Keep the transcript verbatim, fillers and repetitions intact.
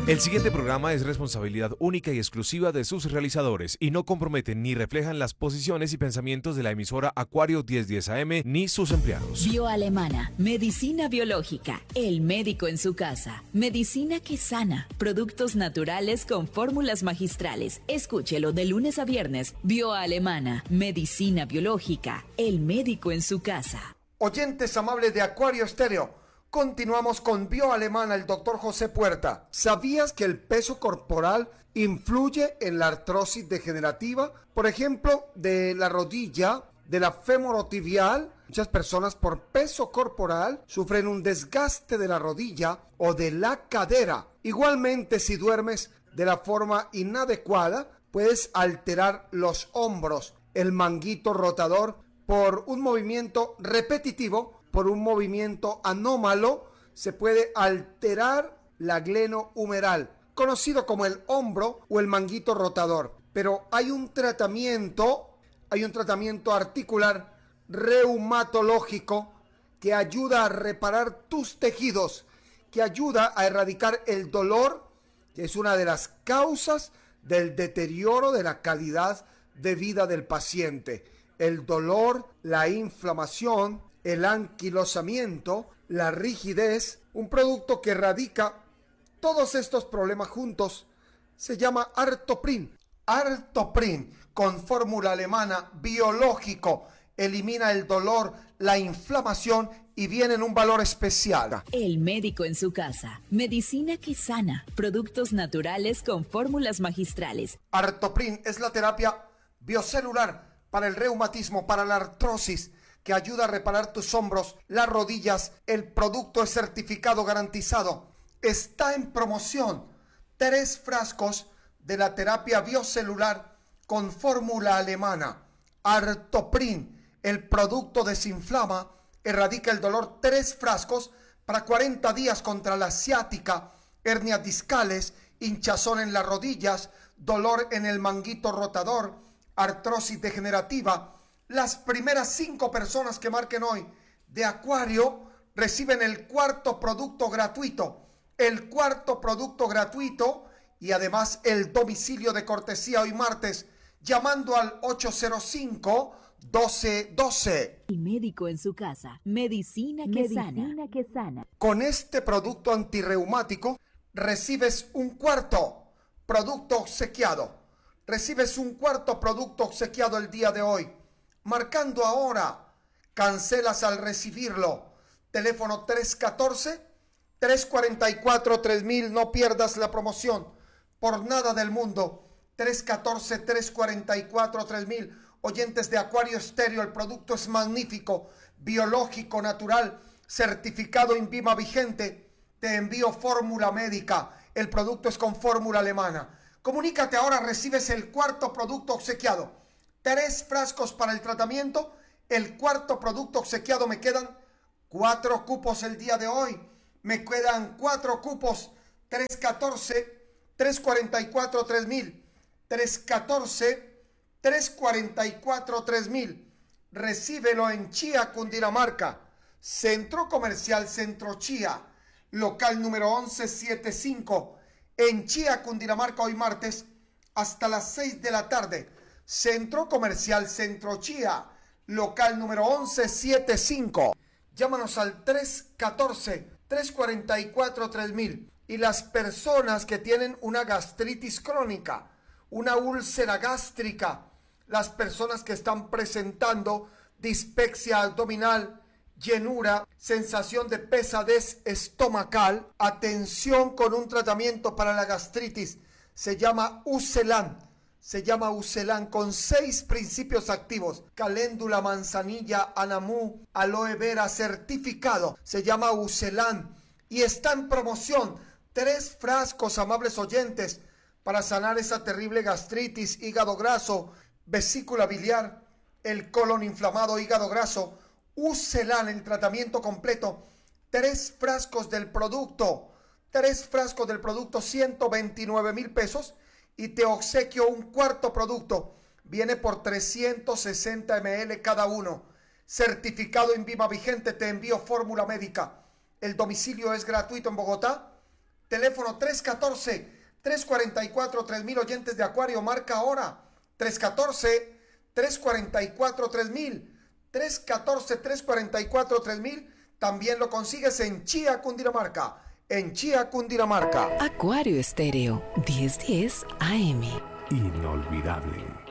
El siguiente programa es responsabilidad única y exclusiva de sus realizadores y no comprometen ni reflejan las posiciones y pensamientos de la emisora Acuario mil diez A M ni sus empleados. Bioalemana, medicina biológica, el médico en su casa, medicina que sana, productos naturales con fórmulas magistrales. Escúchelo de lunes a viernes. Bioalemana, medicina biológica, el médico en su casa. Oyentes amables de Acuario Estéreo, continuamos con Bioalemana, el doctor José Puerta. ¿Sabías que el peso corporal influye en la artrosis degenerativa? Por ejemplo, de la rodilla, de la femorotibial. Muchas personas por peso corporal sufren un desgaste de la rodilla o de la cadera. Igualmente, si duermes de la forma inadecuada, puedes alterar los hombros, el manguito rotador por un movimiento repetitivo. Por un movimiento anómalo se puede alterar la glenohumeral, conocido como el hombro o el manguito rotador. Pero hay un tratamiento, hay un tratamiento articular reumatológico que ayuda a reparar tus tejidos, que ayuda a erradicar el dolor, que es una de las causas del deterioro de la calidad de vida del paciente. El dolor, la inflamación, el anquilosamiento, la rigidez, un producto que erradica todos estos problemas juntos, se llama Artoprin. Artoprin, con fórmula alemana, biológico, elimina el dolor, la inflamación y viene en un valor especial. El médico en su casa, medicina que sana, productos naturales con fórmulas magistrales. Artoprin es la terapia biocelular para el reumatismo, para la artrosis, que ayuda a reparar tus hombros, las rodillas. El producto es certificado garantizado. Está en promoción. Tres frascos de la terapia biocelular con fórmula alemana. Artoprin, el producto desinflama, erradica el dolor. Tres frascos para cuarenta días contra la ciática, hernias discales, hinchazón en las rodillas, dolor en el manguito rotador, artrosis degenerativa. Las primeras cinco personas que marquen hoy de Acuario reciben el cuarto producto gratuito. El cuarto producto gratuito y además el domicilio de cortesía hoy martes llamando al ocho cero cinco, doce doce. El médico en su casa, medicina que medicina sana. que sana. Con este producto antirreumático recibes un cuarto producto obsequiado. Recibes un cuarto producto obsequiado el día de hoy. Marcando ahora, cancelas al recibirlo. Teléfono tres uno cuatro, tres cuatro cuatro, tres mil, no pierdas la promoción por nada del mundo. tres uno cuatro, tres cuatro cuatro, tres mil. Oyentes de Acuario Estéreo, el producto es magnífico, biológico, natural, certificado INVIMA vigente. Te envío fórmula médica, el producto es con fórmula alemana. Comunícate ahora, recibes el cuarto producto obsequiado. Tres frascos para el tratamiento, el cuarto producto obsequiado. Me quedan cuatro cupos el día de hoy. Me quedan cuatro cupos. tres uno cuatro, tres cuatro cuatro, tres mil. tres uno cuatro, tres cuatro cuatro, tres mil. Recíbelo en Chía, Cundinamarca. Centro Comercial Centro Chía. Local número once setenta y cinco. En Chía, Cundinamarca, hoy martes hasta las seis de la tarde. Centro Comercial Centro Chía, local número once setenta y cinco. Llámanos al tres uno cuatro, tres cuatro cuatro, tres mil. Y las personas que tienen una gastritis crónica, una úlcera gástrica, las personas que están presentando dispepsia abdominal, llenura, sensación de pesadez estomacal, atención con un tratamiento para la gastritis, se llama Ucelan. Se llama Ucelan con seis principios activos. Caléndula, manzanilla, anamú, aloe vera certificado. Se llama Ucelan y está en promoción. Tres frascos, amables oyentes, para sanar esa terrible gastritis, hígado graso, vesícula biliar, el colon inflamado, hígado graso. Ucelan, el tratamiento completo. Tres frascos del producto. Tres frascos del producto, ciento veintinueve mil pesos. Y te obsequio un cuarto producto. Viene por trescientos sesenta mililitros cada uno. Certificado INVIMA vigente. Te envío fórmula médica. El domicilio es gratuito en Bogotá. Teléfono tres uno cuatro, tres cuatro cuatro, tres mil. Oyentes de Acuario, marca ahora. tres uno cuatro, tres cuatro cuatro, tres mil. tres uno cuatro, tres cuatro cuatro, tres mil. También lo consigues en Chía, Cundinamarca. En Chía, Cundinamarca. Acuario Estéreo, diez diez A M. Inolvidable.